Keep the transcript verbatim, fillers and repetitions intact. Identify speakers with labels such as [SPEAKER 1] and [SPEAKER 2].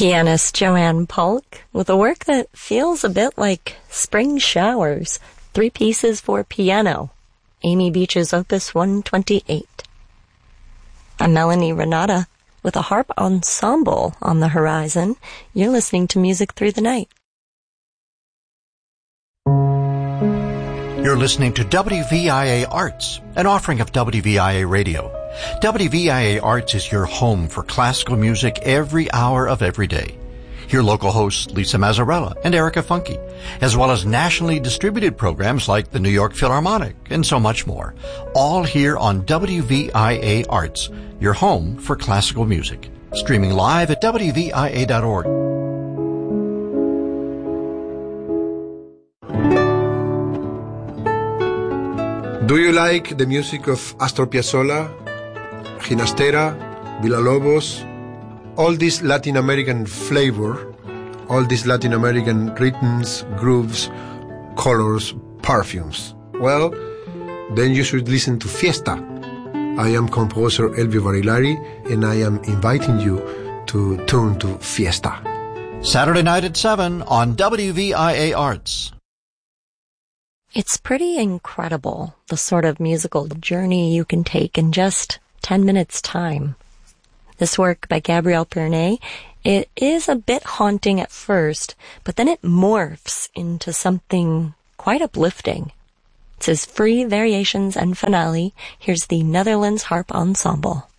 [SPEAKER 1] Pianist Joanne Polk with a work that feels a bit like spring showers, three pieces for piano, Amy Beach's Opus one twenty-eight. I'm Melanie Renata with a harp ensemble on the horizon. You're listening to Music Through the Night.
[SPEAKER 2] You're listening to W V I A Arts, an offering of W V I A Radio. W V I A Arts is your home for classical music every hour of every day. Hear local hosts Lisa Mazzarella and Erica Funke, as well as nationally distributed programs like the New York Philharmonic and so much more. All here on W V I A Arts, your home for classical music. Streaming live at W V I A dot org.
[SPEAKER 3] Do you like the music of Astor Piazzolla, Ginastera, Villalobos, all this Latin American flavor, all these Latin American rhythms, grooves, colors, perfumes? Well, then you should listen to Fiesta. I am composer Elvio Barilari, and I am inviting you to tune to Fiesta.
[SPEAKER 2] Saturday night at seven on W V I A Arts.
[SPEAKER 1] It's pretty incredible, the sort of musical journey you can take in just ten minutes time. This work by Gabriel Pernet, it is a bit haunting at first, but then it morphs into something quite uplifting. It's his Free Variations and Finale. Here's the Netherlands Harp Ensemble.